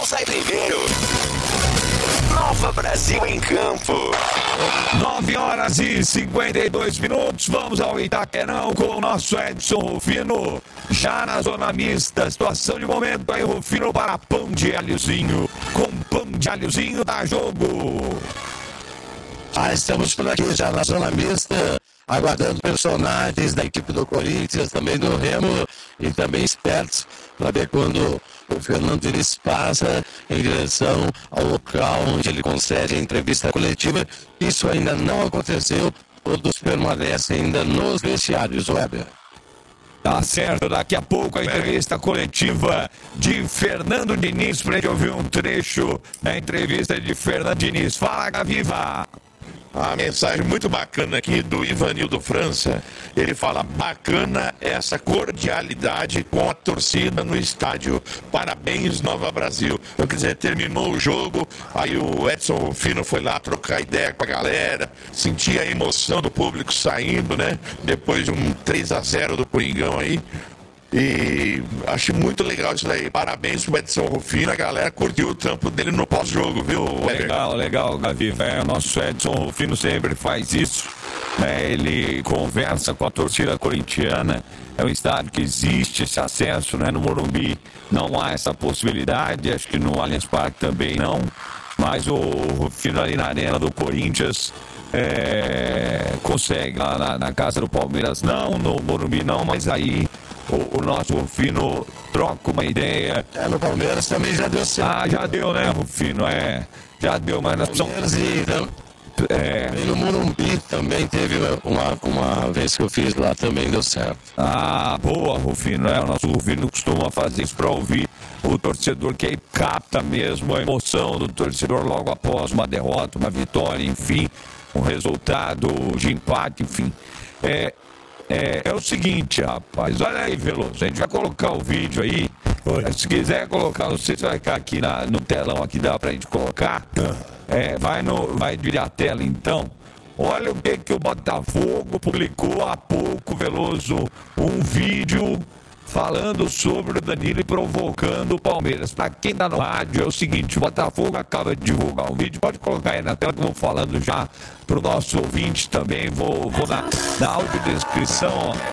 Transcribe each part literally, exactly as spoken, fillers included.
sai primeiro. Nova Brasil em campo. nove horas e cinquenta e dois minutos. Vamos ao Itaquerão com o nosso Edson Rufino. Já na zona mista, situação de momento aí, Rufino, para pão de alhozinho. Com pão de alhozinho dá jogo. Ah, estamos por aqui já na zona mista, aguardando personagens da equipe do Corinthians, também do Remo, e também espertos para ver quando o Fernando Diniz passa em direção ao local onde ele concede a entrevista coletiva. Isso ainda não aconteceu, todos permanecem ainda nos vestiários, Weber. Tá certo, daqui a pouco a entrevista coletiva de Fernando Diniz, para gente ouvir um trecho da entrevista de Fernando Diniz. Fala, Gaviva! A mensagem muito bacana aqui do Ivanildo França. Ele fala: bacana essa cordialidade com a torcida no estádio. Parabéns, Nova Brasil. Então, quer dizer, terminou o jogo, aí o Edson Rufino foi lá trocar ideia com a galera, sentia a emoção do público saindo, né? Depois de um três a zero do Coringão aí. E acho muito legal isso daí. Parabéns pro Edson Rufino, a galera curtiu o trampo dele no pós-jogo, viu, Weber? Legal, legal, Gavi. É, o nosso Edson Rufino sempre faz isso. É, ele conversa com a torcida corintiana. É um estádio que existe esse acesso, né? No Morumbi não há essa possibilidade, acho que no Allianz Parque também não. Mas o Rufino ali na arena do Corinthians é, consegue. Lá na, na casa do Palmeiras não, no Morumbi não, mas aí O, o nosso Rufino troca uma ideia. É, no Palmeiras também já deu certo. Ah, já deu, né, Rufino? É, já deu, mas nós Palmeiras e, é. e no Morumbi também teve uma, uma vez que eu fiz lá, também deu certo. Ah, boa, Rufino. É, o nosso Rufino costuma fazer isso para ouvir o torcedor, que aí capta mesmo a emoção do torcedor logo após uma derrota, uma vitória, enfim, um resultado de empate, enfim. É. É, é o seguinte, rapaz, olha aí, Veloso, a gente vai colocar o vídeo aí. Oi. Se quiser colocar, não sei se vai ficar aqui na, no telão, aqui dá pra gente colocar. É, vai, no, vai virar a tela então. Olha o que, que o Botafogo publicou há pouco, Veloso, um vídeo falando sobre o Danilo e provocando o Palmeiras. Pra quem tá no rádio, é o seguinte: o Botafogo acaba de divulgar um vídeo, pode colocar aí na tela que eu vou falando já pro nosso ouvinte também. Vou, vou na, na audiodescrição,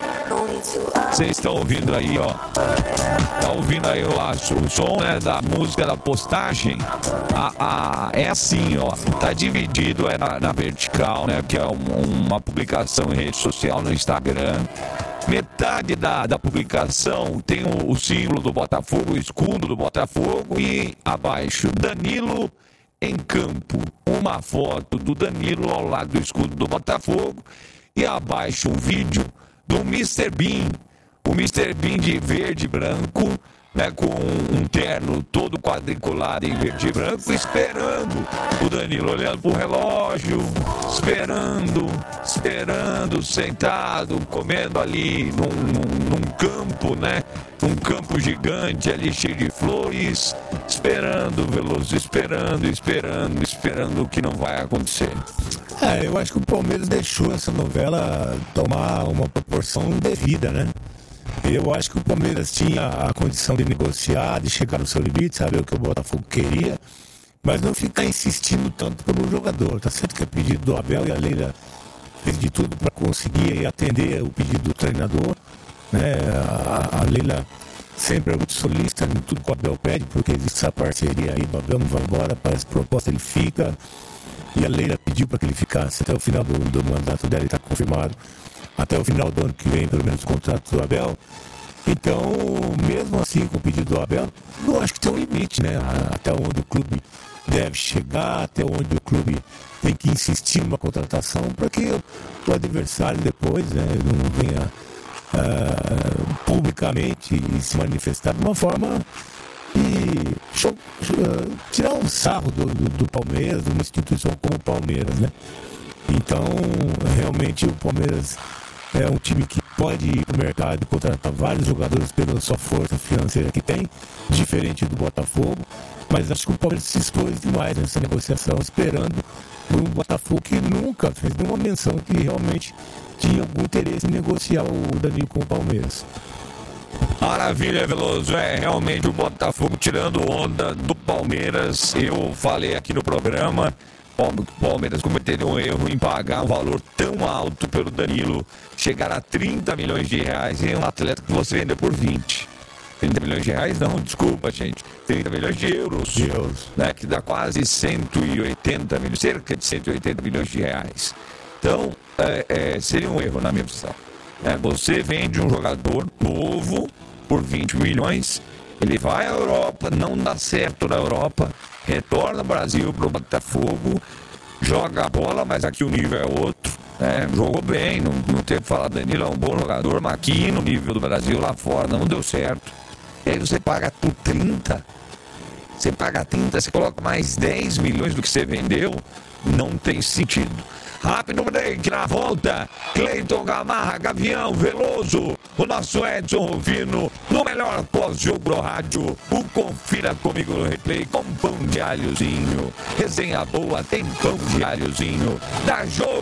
ó. Vocês estão ouvindo aí, ó. Tá ouvindo aí ó, o som, né, da música da postagem. A, a, é assim, ó. Tá dividido é na, na vertical, né? Que é um, uma publicação em rede social no Instagram. Metade da, da publicação tem o, o símbolo do Botafogo, o escudo do Botafogo, e abaixo, Danilo em campo. Uma foto do Danilo ao lado do escudo do Botafogo, e abaixo um vídeo do mister Bean, o mister Bean de verde e branco, né, com um terno todo quadriculado em verde e branco, esperando o Danilo, olhando pro relógio, esperando, esperando, sentado, comendo ali num, num, num campo, né? Um campo gigante ali, cheio de flores, esperando, Veloso, esperando, esperando, esperando o que não vai acontecer. É, eu acho que o Palmeiras deixou essa novela tomar uma proporção indevida, né? Eu acho que o Palmeiras tinha a condição de negociar, de chegar no seu limite, saber o que o Botafogo queria, mas não ficar insistindo tanto pelo jogador. Tá certo que é pedido do Abel, e a Leila fez de tudo para conseguir atender o pedido do treinador, né? A, a Leila sempre é muito solista em tudo que o Abel pede, porque existe essa parceria aí do Abel, não vai embora, parece proposta, ele fica, e a Leila pediu para que ele ficasse até o final do, do mandato dela, está confirmado até o final do ano que vem, pelo menos, o contrato do Abel. Então, mesmo assim, com o pedido do Abel, eu acho que tem um limite, né? Até onde o clube deve chegar, até onde o clube tem que insistir numa contratação para que o adversário depois, né, não venha uh, publicamente se manifestar de uma forma e show, uh, tirar um sarro do, do, do Palmeiras, de uma instituição como o Palmeiras, né? Então, realmente, o Palmeiras é um time que pode ir para o mercado e contratar vários jogadores pela sua força financeira que tem, diferente do Botafogo, mas acho que o Palmeiras se expôs demais nessa negociação, esperando por um Botafogo que nunca fez nenhuma menção que realmente tinha algum interesse em negociar o Danilo com o Palmeiras. Maravilha, Veloso. É realmente o Botafogo tirando onda do Palmeiras. Eu falei aqui no programa, o Palmeiras cometeria um erro em pagar um valor tão alto pelo Danilo, chegar a trinta milhões de reais em um atleta que você vendeu por vinte. trinta milhões de reais não, desculpa, gente. trinta milhões de euros, De euros. né, que dá quase cento e oitenta milhões, cerca de cento e oitenta milhões de reais. Então, é, é, seria um erro na minha visão. É, você vende um jogador novo por vinte milhões, ele vai à Europa, não dá certo na Europa, retorna ao Brasil para o Botafogo, joga a bola, mas aqui o nível é outro. Né? Jogou bem, não, não tem o que falar. Danilo é um bom jogador, mas aqui no nível do Brasil, lá fora, não deu certo. E aí você paga por trinta, você paga trinta, você coloca mais dez milhões do que você vendeu, não tem sentido. Rápido break, na volta, Cleiton Gamarra, Gavião, Veloso, o nosso Edson Rufino, no melhor pós-jogo do rádio, o Confira Comigo no Replay, com pão de alhozinho, resenha boa, tem pão de alhozinho, da Jogo